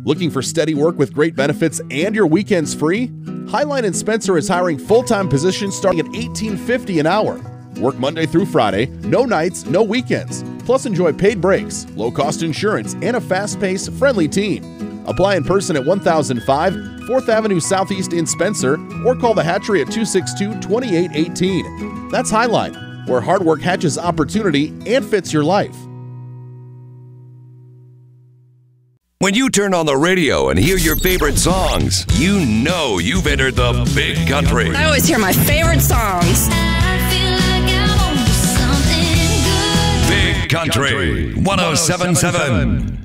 Looking for steady work with great benefits and your weekends free? Highline and Spencer is hiring full-time positions starting at $18.50 an hour. Work Monday through Friday, no nights, no weekends. Plus enjoy paid breaks, low-cost insurance, and a fast-paced, friendly team. Apply in person at 1005 4th Avenue Southeast in Spencer or call the Hatchery at 262-2818. That's Highline, where hard work hatches opportunity and fits your life. When you turn on the radio and hear your favorite songs, you know you've entered the Big Country. I always hear my favorite songs. Big Country 107.7.